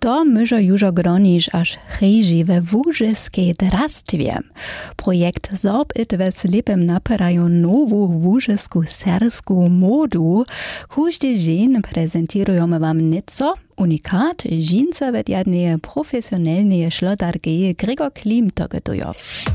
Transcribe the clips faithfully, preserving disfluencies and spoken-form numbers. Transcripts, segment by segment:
To może już gronić aż chryzi we wóżeskie drastwie. Projekt Zorb it we slepem naperają nową wóżesku sersku modu. Każdy dzień prezentujemy wam nieco unikat żince w jednej profesjonalnej szlodarki Gregor Klim to gotują.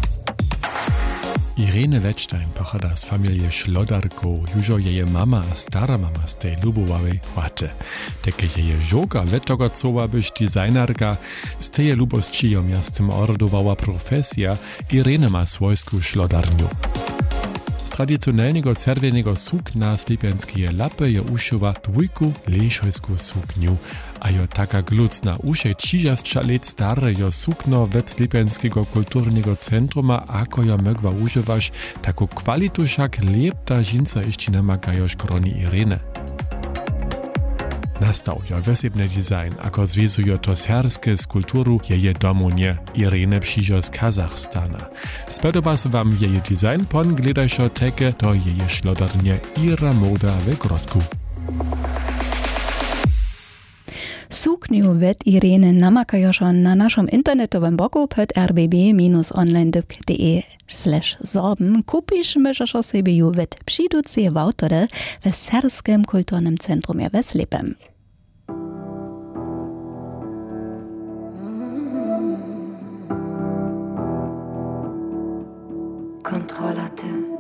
Irene Wettstein pochada z familii Schlodarko, jużo jeje mama a stara mama z tej lubowawej płaty. Takie jeje żoga wetogocowa byś designerka, z tej lubosčijo miastem ordowała profesja, Irene ma swojsku szlodarniu. Z tradycjonalnego czerwonego sukna slipianskie lapy je uszywa dwójku leszojsku sukniu, a jo taka glucna usze trzydzieści lat stare jo sukno wet slipianskiego kulturnego centruma, ako jo mogła używać, taką kwalitu však lepta žinca jeszcze namagajoż kroni Irene. Nastał jo wysebny design, ako związuje to serskie z kulturu jeje domunie Irene przyjdzie z Kazachstana. Spodoba się wam jeje design, pon gledajszo teke do jeje szlodarnie Ira Moda w Grodku. Sukniu wet Irene namakajošo na našom internetovem blogu pod r b b online dot d e slash zorben kupiš možeš sebi ju wet přiducie vautore v Serskem kulturnem centrum v Slepem.